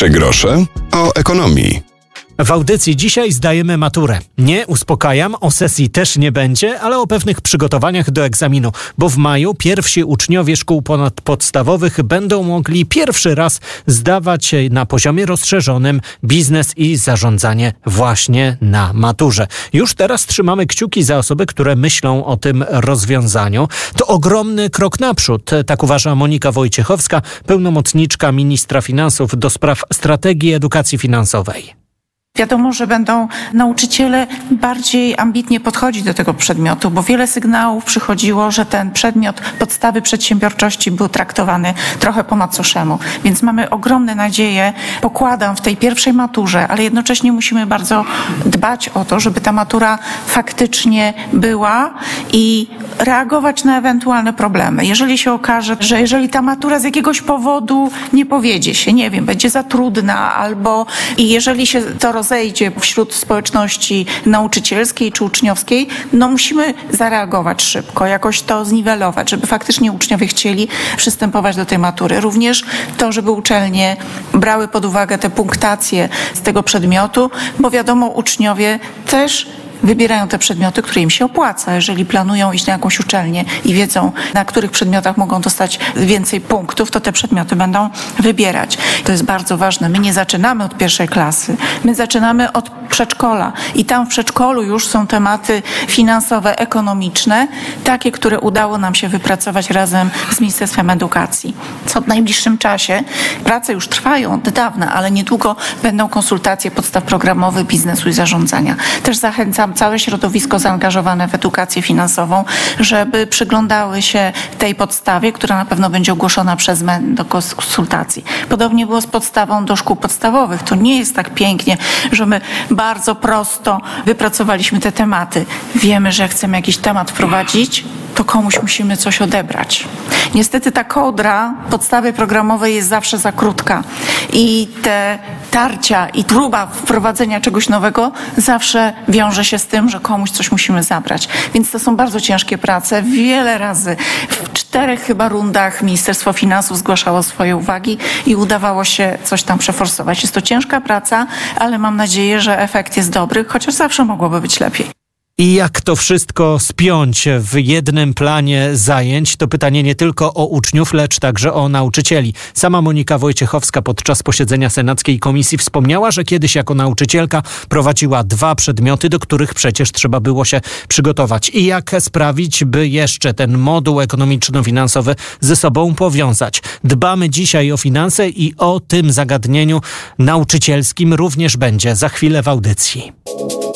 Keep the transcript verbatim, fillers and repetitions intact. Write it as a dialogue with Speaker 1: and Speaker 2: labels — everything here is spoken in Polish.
Speaker 1: Trzy grosze o ekonomii.
Speaker 2: W audycji dzisiaj zdajemy maturę. Nie, uspokajam, o sesji też nie będzie, ale o pewnych przygotowaniach do egzaminu, bo w maju pierwsi uczniowie szkół ponadpodstawowych będą mogli pierwszy raz zdawać na poziomie rozszerzonym biznes i zarządzanie właśnie na maturze. Już teraz trzymamy kciuki za osoby, które myślą o tym rozwiązaniu. To ogromny krok naprzód, tak uważa Monika Wojciechowska, pełnomocniczka ministra finansów do spraw strategii edukacji finansowej.
Speaker 3: Wiadomo, że będą nauczyciele bardziej ambitnie podchodzić do tego przedmiotu, bo wiele sygnałów przychodziło, że ten przedmiot podstawy przedsiębiorczości był traktowany trochę po macoszemu. Więc mamy ogromne nadzieje, pokładam w tej pierwszej maturze, ale jednocześnie musimy bardzo dbać o to, żeby ta matura faktycznie była i reagować na ewentualne problemy. Jeżeli się okaże, że jeżeli ta matura z jakiegoś powodu nie powiedzie się, nie wiem, będzie za trudna albo i jeżeli się to rozejdzie wśród społeczności nauczycielskiej czy uczniowskiej, no musimy zareagować szybko, jakoś to zniwelować, żeby faktycznie uczniowie chcieli przystępować do tej matury. Również to, żeby uczelnie brały pod uwagę te punktacje z tego przedmiotu, bo wiadomo, uczniowie też wybierają te przedmioty, które im się opłaca. Jeżeli planują iść na jakąś uczelnię i wiedzą, na których przedmiotach mogą dostać więcej punktów, to te przedmioty będą wybierać. To jest bardzo ważne. My nie zaczynamy od pierwszej klasy. My zaczynamy od przedszkola. I tam w przedszkolu już są tematy finansowe, ekonomiczne, takie, które udało nam się wypracować razem z Ministerstwem Edukacji. Co w najbliższym czasie, prace już trwają od dawna, ale niedługo będą konsultacje podstaw programowych biznesu i zarządzania. Też zachęcam całe środowisko zaangażowane w edukację finansową, żeby przyglądały się tej podstawie, która na pewno będzie ogłoszona przez M E N do konsultacji. Podobnie było z podstawą do szkół podstawowych. To nie jest tak pięknie, że my bardzo prosto wypracowaliśmy te tematy. Wiemy, że chcemy jakiś temat wprowadzić, to komuś musimy coś odebrać. Niestety ta kołdra podstawy programowej jest zawsze za krótka i te tarcia i próba wprowadzenia czegoś nowego zawsze wiąże się z tym, że komuś coś musimy zabrać. Więc to są bardzo ciężkie prace. Wiele razy w czterech chyba rundach Ministerstwo Finansów zgłaszało swoje uwagi i udawało się coś tam przeforsować. Jest to ciężka praca, ale mam nadzieję, że efekt jest dobry, chociaż zawsze mogłoby być lepiej.
Speaker 2: I jak to wszystko spiąć w jednym planie zajęć? To pytanie nie tylko o uczniów, lecz także o nauczycieli. Sama Monika Wojciechowska podczas posiedzenia Senackiej Komisji wspomniała, że kiedyś jako nauczycielka prowadziła dwa przedmioty, do których przecież trzeba było się przygotować. I jak sprawić, by jeszcze ten moduł ekonomiczno-finansowy ze sobą powiązać? Dbamy dzisiaj o finanse i o tym zagadnieniu nauczycielskim również będzie za chwilę w audycji.